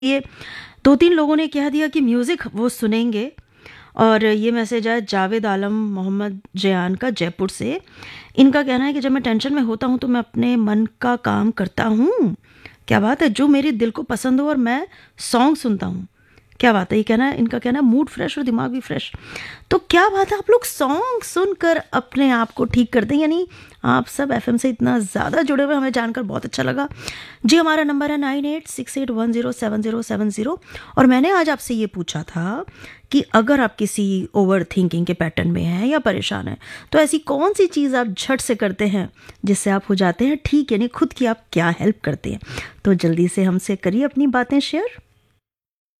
ये 2-3 लोगों ने कह दिया कि म्यूज़िक वो सुनेंगे। और ये मैसेज आया जावेद आलम मोहम्मद जयान का जयपुर से। इनका कहना है कि जब मैं टेंशन में होता हूँ तो मैं अपने मन का काम करता हूँ। क्या बात है, जो मेरे दिल को पसंद हो और मैं सॉन्ग सुनता हूँ। क्या बात है, ये कहना है, इनका कहना है मूड फ्रेश और दिमाग भी फ्रेश। तो क्या बात है, आप लोग सॉन्ग सुनकर अपने आप को ठीक करते हैं, यानी आप सब एफएम से इतना ज़्यादा जुड़े हुए, हमें जानकर बहुत अच्छा लगा जी। हमारा नंबर है 9868107070। और मैंने आज आपसे ये पूछा था कि अगर आप किसी ओवर थिंकिंग के पैटर्न में हैं या परेशान हैं तो ऐसी कौन सी चीज़ आप झट से करते हैं जिससे आप हो जाते हैं ठीक, यानी खुद की आप क्या हेल्प करते हैं। तो जल्दी से हमसे करिए अपनी बातें शेयर।